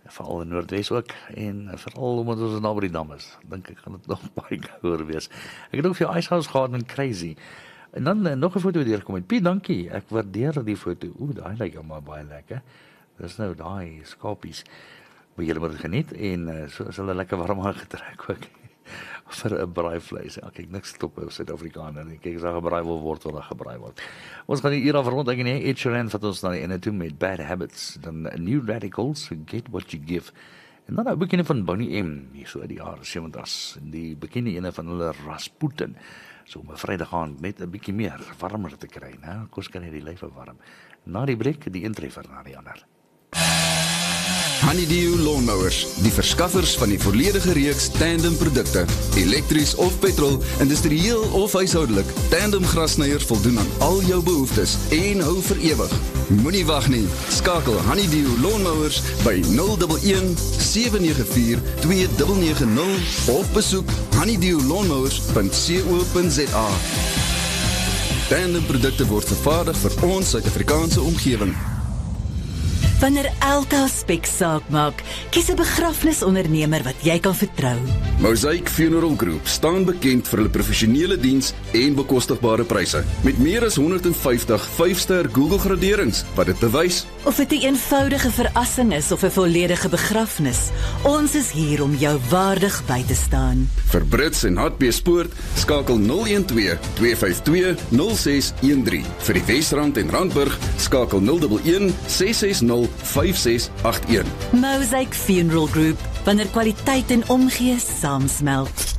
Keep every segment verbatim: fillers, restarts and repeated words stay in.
veral in Noordwes ook, en veral omdat ons naby die dam is, dink ek gaan dit nog baie kouer wees. Ek het ook vir jou Icehouse gehad met Crazy. En dan uh, nog 'n foto deurkom met Piet, dankie, ek waardeer die foto. Oeh, daai lyk jou maar baie lekker. Dis nou daai skapies, maar julle moet dit geniet, en uh, so is hulle lekker warm aangetrek ook. Vir 'n braaivleis. Ja, kyk, niks stop op Suid-Afrikaner nie. Kyk, as daar gebraai wil word, wil daar gebraai word. Ons gaan die uur af rond, ek en jy, Ed Sheeran vat ons na die ene toe met Bad Habits, dan New Radicals, Get What You Give, en dan 'n bekende van Bonnie M, hier so uit die jare sewentig, die bekende ene van hulle Rasputin, so om 'n Vrydag aand net 'n bietjie meer warmer te kry, né? Kos kan jy die lyf warm. Na die breek, die intreffer na die ander. Honeydew Lawnmowers, die verskaffers van die volledige reeks Tandem produkte, elektries of petrol, industrieel of huishoudelik. Tandem grasnyers voldoen aan al jou behoeftes en hou vir ewig. Moenie wag nie. Skakel Honeydew Lawnmowers by nul een een sewe nege vier twee nege nege nul of besoek honeydew lawnmowers punt co punt za. Tandem produkte word vervaardig vir ons Suid-Afrikaanse omgewing. Wanneer Elta spek saak maak, kies 'n begrafnisondernemer wat jy kan vertrou. Mosaic Funeral Group staan bekend vir hulle professionele diens en bekostigbare pryse, met meer as honderd vyftig vyf-ster Google graderings wat dit bewys. Of dit 'n eenvoudige verrassing is of 'n volledige begrafnis, ons is hier om jou waardig by te staan. Vir Brits en Hartbeespoort, skakel nul een twee twee vyf twee nul ses een drie. Vir die Wesrand en Randburg, skakel nul een een ses ses nul vyf ses agt een. Mosaic Funeral Group, wanneer kwaliteit en omgee saamsmelt.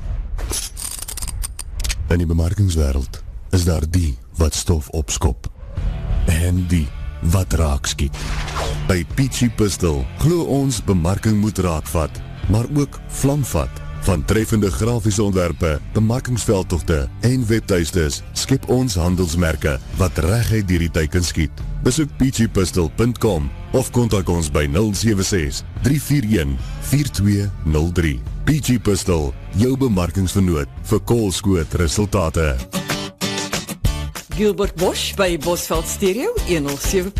In die bemarkingswêreld is daar die wat stof opskop en die wat raak skiet. By Peachy Pistol glo ons bemarking moet raakvat, maar ook vlamvat. Van treffende grafiese ontwerpe, bemarkingsveldtogte en webtuistes skep ons handelsmerke wat reguit deur die teiken skiet. Besoek peachy pistol punt com of kontak ons by nul sewe ses drie vier een vier twee nul drie. Peachy Pistol, jou bemarkingsvernoot vir koolskoot resultate. Gilbert Bosch by Bosveld Stereo one oh seven.